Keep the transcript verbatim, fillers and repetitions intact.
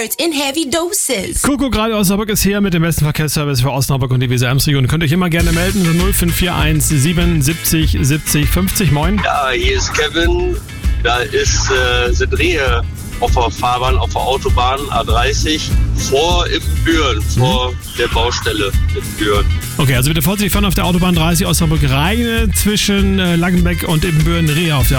in heavy doses. Kuckuck Radio Osnabrück ist hier mit dem besten Verkehrsservice für Osnabrück und die Weser Emsregion. Könnt euch immer gerne melden, so null fünf vier eins sieben siebzig siebzig fünfzig. Moin. Ja, hier ist Kevin. Da ist, äh, sind Rehe auf der Fahrbahn, auf der Autobahn A dreißig vor Ibbenbüren, vor der Baustelle Ibbenbüren. Okay, also bitte vorsichtig fahren auf der Autobahn dreißig Osnabrück-Rheine zwischen äh, Langenbeck und Ibbenbüren. Rehe auf der